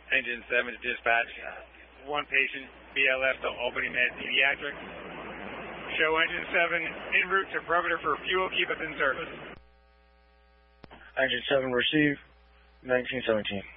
Engine 7 to dispatch. One patient, BLS to Albany Med Pediatrics. Show Engine 7 en route to perimeter for fuel. Keep us in service. Engine 7 receive, 1917.